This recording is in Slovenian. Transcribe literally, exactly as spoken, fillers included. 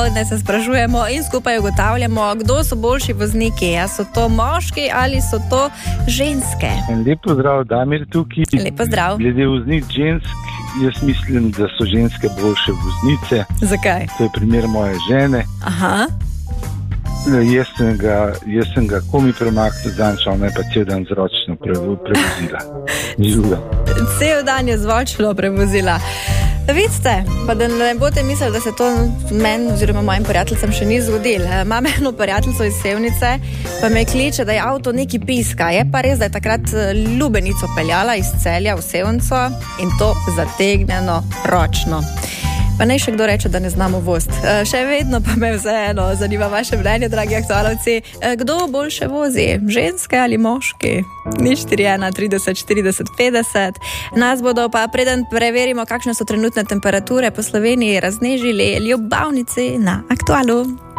popoldne se sprašujemo in skupaj ugotavljamo, kdo so boljši vozniki. A so to moški ali so to ženske? Lep pozdrav, Damir tukaj. Lep pozdrav. Glede voznic žensk, jaz mislim, da so ženske boljše voznice. Zakaj? To je primer moje žene. Aha. Jaz sem ga, jaz sem ga komi premaknil zanča, ona je pa cel dan zročno prevozila. Žuga. Cel dan je zvočno prevozila. Vidite, pa da ne boste mislili, da se to meni oziroma mojim prijateljcem še ni zgodilo. Imam eno prijateljco iz Sevnice, pa me kliče, da je avto neki piska. Je pa res, da je takrat Ljubenico peljala iz Celja v Sevnico in to zategnjeno ročno. Pa naj še kdo reče, da ne znamo voziti. Še vedno pa me vseeno zanima vaše mnenje, dragi aktualovci. Kdo boljše vozi? Ženske ali moški? Nič štiri ena trideset štirideset petdeset. Nas bodo pa, preden preverimo, kakšne so trenutne temperature po Sloveniji, raznežili ljubavnici na Aktualu.